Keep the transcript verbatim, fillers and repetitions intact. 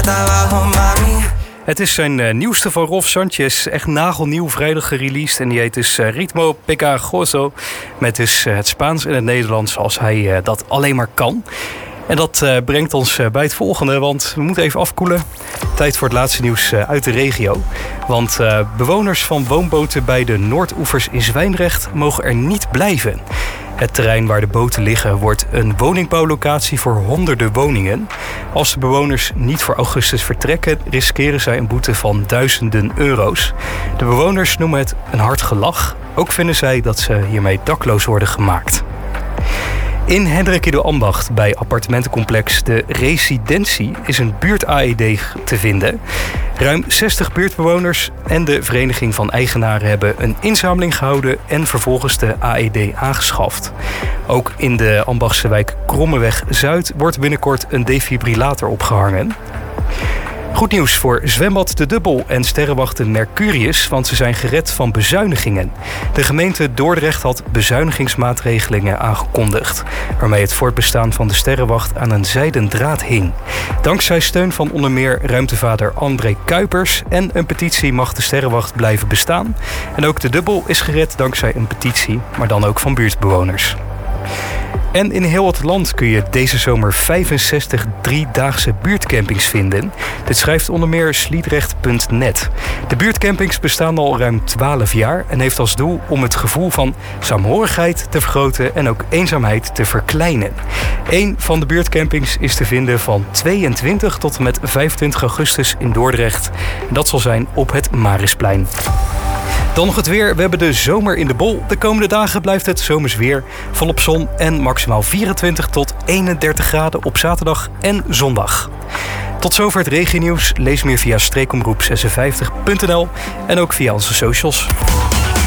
hasta abajo, mami. Het is zijn uh, nieuwste van Rolf Sanchez, echt nagelnieuw, vrijdag gereleased. En die heet dus uh, Ritmo Pegajoso, met dus uh, het Spaans en het Nederlands zoals hij uh, dat alleen maar kan. En dat uh, brengt ons uh, bij het volgende, want we moeten even afkoelen. Tijd voor het laatste nieuws uh, uit de regio. Want uh, bewoners van woonboten bij de Noordoevers in Zwijndrecht mogen er niet blijven. Het terrein waar de boten liggen wordt een woningbouwlocatie voor honderden woningen. Als de bewoners niet voor augustus vertrekken, riskeren zij een boete van duizenden euro's. De bewoners noemen het een hard gelach. Ook vinden zij dat ze hiermee dakloos worden gemaakt. In Hendrik de Ambacht bij appartementencomplex De Residentie is een buurt-A E D te vinden. Ruim zestig buurtbewoners en de Vereniging van Eigenaren hebben een inzameling gehouden en vervolgens de A E D aangeschaft. Ook in de Ambachtse wijk Krommeweg Zuid wordt binnenkort een defibrillator opgehangen. Goed nieuws voor zwembad De Dubbel en sterrenwachten Mercurius, want ze zijn gered van bezuinigingen. De gemeente Dordrecht had bezuinigingsmaatregelingen aangekondigd, waarmee het voortbestaan van de sterrenwacht aan een zijden draad hing. Dankzij steun van onder meer ruimtevader André Kuipers en een petitie mag de sterrenwacht blijven bestaan. En ook De Dubbel is gered dankzij een petitie, maar dan ook van buurtbewoners. En in heel het land kun je deze zomer vijfenzestig driedaagse buurtcampings vinden. Dit schrijft onder meer sliedrecht punt net. De buurtcampings bestaan al ruim twaalf jaar en heeft als doel om het gevoel van saamhorigheid te vergroten en ook eenzaamheid te verkleinen. Eén van de buurtcampings is te vinden van tweeëntwintig tot en met vijfentwintig augustus in Dordrecht. En dat zal zijn op het Marisplein. Dan nog het weer. We hebben de zomer in de bol. De komende dagen blijft het zomers weer. Volop zon en maximaal vierentwintig tot eenendertig graden op zaterdag en zondag. Tot zover het regionieuws. Lees meer via streekomroep zesenvijftig punt n l en ook via onze socials.